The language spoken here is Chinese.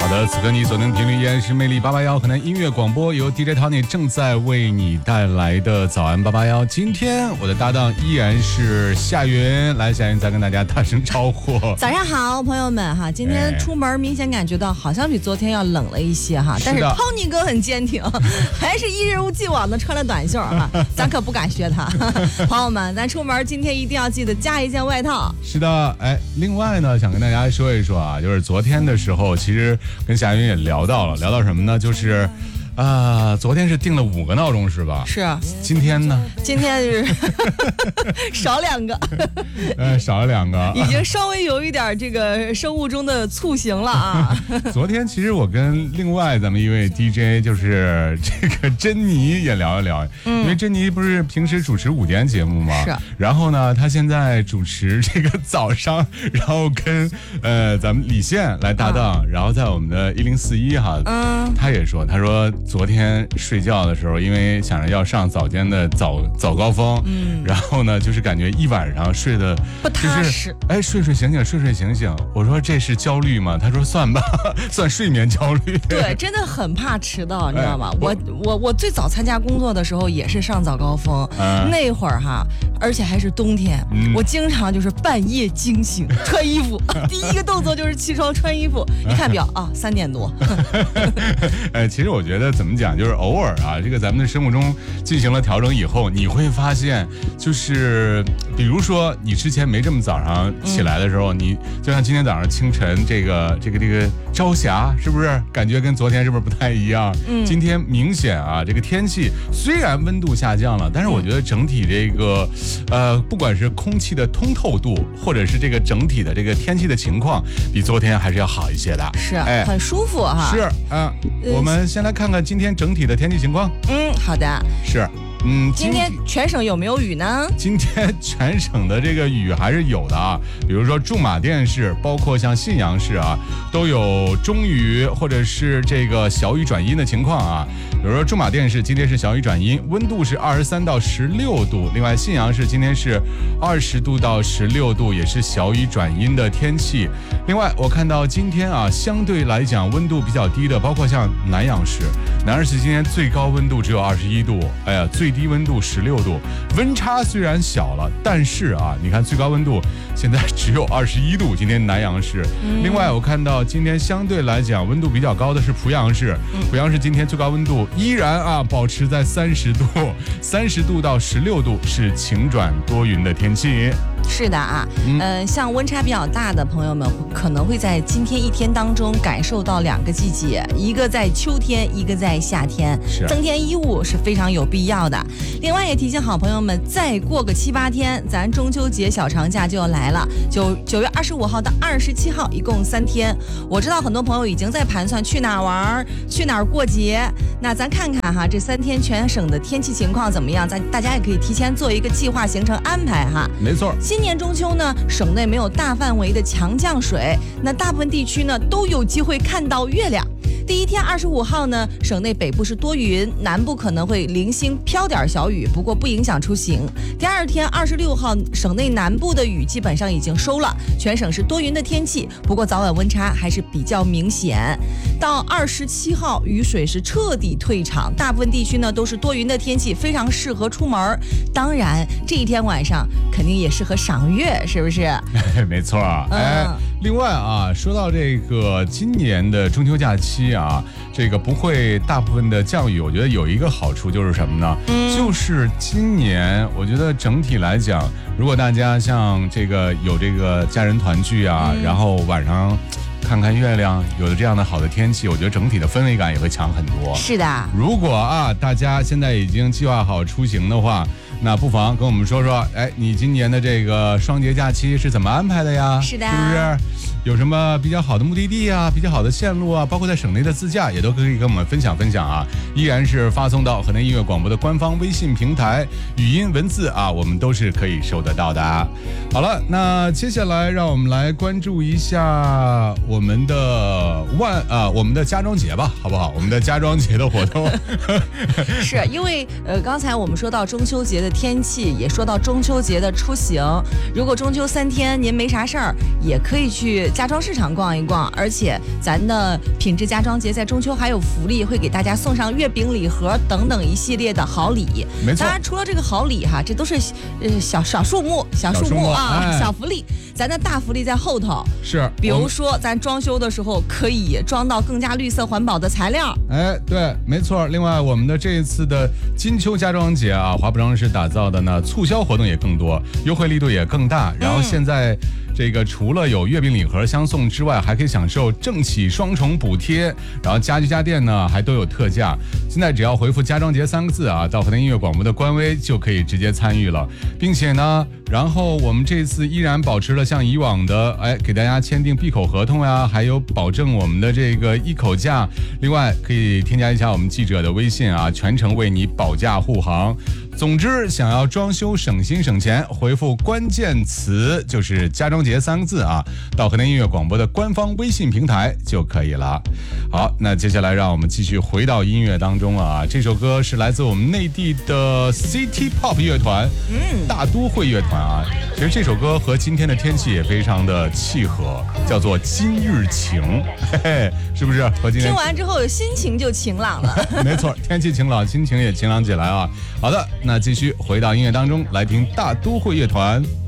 好的，此刻你锁定频率依然是魅力881河南音乐广播，由 DJ Tony 正在为你带来的早安881。今天我的搭档依然是夏云，来，夏云再跟大家大声招呼。 早上好，朋友们哈，今天出门明显感觉到好像比昨天要冷了一些哈，但是 Tony 哥很坚挺，还是一如既往的穿了短袖哈，咱可不敢学他。朋友们，咱出门今天一定要记得加一件外套。 是的，哎，另外呢，想跟大家说一说啊，就是昨天的时候，其实跟夏云也聊到什么呢？就是昨天是定了5个闹钟是吧？ 是啊。 今天呢？ 今天是少2个， 少了2个， 已经稍微有一点这个生物钟的促行了啊。 昨天其实我跟另外咱们一位 DJ 就是这个珍妮也聊一聊，因为珍妮不是平时主持午间节目吗？ 是。 然后呢，她现在主持这个早上，然后跟咱们李现来搭档，然后在我们的1041哈，她也说，她说昨天睡觉的时候，因为想着要上早间的早高峰，然后呢，就是感觉一晚上睡得不踏实， 哎，睡醒醒。我说这是焦虑吗？他说算吧，算睡眠焦虑。 对，真的很怕迟到，你知道吗？我最早参加工作的时候也是上早高峰，那会儿哈，而且还是冬天，我经常就是半夜惊醒，穿衣服，第一个动作就是起床穿衣服，一看表啊，3点多。 其实我觉得怎么讲，就是偶尔啊，这个咱们的生活中进行了调整以后，你会发现，就是比如说你之前没这么早上起来的时候，你就像今天早上清晨这个朝霞，是不是感觉跟昨天是不是不太一样？今天明显啊，这个天气虽然温度下降了，但是我觉得整体这个不管是空气的通透度，或者是这个整体的这个天气的情况，比昨天还是要好一些的。 是，很舒服哈。 是啊，我们先来看看今天整体的天气情况。 好的。 是。 今天全省有没有雨呢？ 今天全省的这个雨还是有的啊，比如说驻马店市，包括像信阳市啊，都有中雨或者是这个小雨转阴的情况啊。比如说驻马店市今天是小雨转阴，温度是23到16度。另外信阳市今天是20度到16度，也是小雨转阴的天气。另外我看到今天啊，相对来讲温度比较低的，包括像南阳市今天最高温度只有21度，哎呀，最低温度16度，温差虽然小了，但是啊，你看最高温度现在只有21度，今天南阳市。另外我看到今天相对来讲温度比较高的是濮阳市，濮阳市今天最高温度依然啊保持在30度到16度，是晴转多云的天气。 是的啊，像温差比较大的朋友们可能会在今天一天当中感受到2个季节，一个在秋天，一个在夏天，增添衣物是非常有必要的。另外也提醒好朋友们，再过个7、8天，咱中秋节小长假就要来了，9月25号到27号，一共3天。我知道很多朋友已经在盘算去哪儿玩，去哪儿过节。那咱看看哈，这3天全省的天气情况怎么样？大家也可以提前做一个计划行程安排哈。 没错。 今年中秋呢，省内没有大范围的强降水，那大部分地区呢都有机会看到月亮。第一天25号呢，省内北部是多云，南部可能会零星飘点小雨，不过不影响出行。第2天26号，省内南部的雨基本上已经收了，全省是多云的天气，不过早晚温差还是比较明显。到27号，雨水是彻底退场，大部分地区呢都是多云的天气，非常适合出门。当然，这一天晚上肯定也适合赏月，是不是？ 没错。另外啊，说到这个今年的中秋假期啊，这个不会大部分的降雨，我觉得有一个好处就是什么呢？就是今年我觉得整体来讲，如果大家像这个有这个家人团聚啊，然后晚上看看月亮，有了这样的好的天气，我觉得整体的氛围感也会强很多。 是的。如果啊大家现在已经计划好出行的话，那不妨跟我们说说，哎，你今年的这个双节假期是怎么安排的呀？ 是的， 是不是有什么比较好的目的地啊，比较好的线路啊，包括在省内的自驾，也都可以跟我们分享啊。依然是发送到河南音乐广播的官方微信平台，语音文字啊，我们都是可以收得到的。好了，那接下来让我们来关注一下我们的我们的家装节吧，好不好？我们的家装节的活动是因为刚才我们说到中秋节的天气，也说到中秋节的出行。如果中秋3天您没啥事儿，也可以去家装市场逛一逛。而且咱的品质家装节在中秋还有福利，会给大家送上月饼礼盒等等一系列的好礼。 没错， 当然除了这个好礼哈，这都是小数目啊，小福利。咱的大福利在后头， 是， 比如说咱装修的时候可以装到更加绿色环保的材料。 哎，对，没错。另外，我们的这一次的金秋家装节啊，华普装饰打造的呢，促销活动也更多，优惠力度也更大。然后现在这个除了有月饼礼盒相送之外，还可以享受政企双重补贴，然后家居家电呢还都有特价。现在只要回复家装节3个字啊，到河南音乐广播的官微就可以直接参与了，并且呢，然后我们这次依然保持了像以往的，给大家签订闭口合同呀，还有保证我们的这个一口价。另外可以添加一下我们记者的微信啊，全程为你保驾护航。总之，想要装修省心省钱，回复关键词就是家装节3个字啊，到河南音乐广播的官方微信平台就可以了。好，那接下来让我们继续回到音乐当中啊。这首歌是来自我们内地的 City Pop 乐团，大都会乐团啊。其实这首歌和今天的天气也非常的契合，叫做今日晴，嘿嘿，是不是？和今天听完之后心情就晴朗了。 没错，天气晴朗，心情也晴朗起来啊。好的，那继续回到音乐当中，来听大都会乐团。